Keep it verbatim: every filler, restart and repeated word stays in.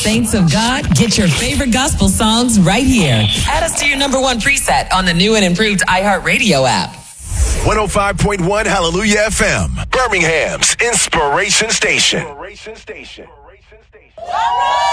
Saints of God, get your favorite gospel songs right here. Add us to your number one preset on the new and improved iHeartRadio app. one oh five point one Hallelujah F M, Birmingham's Inspiration Station.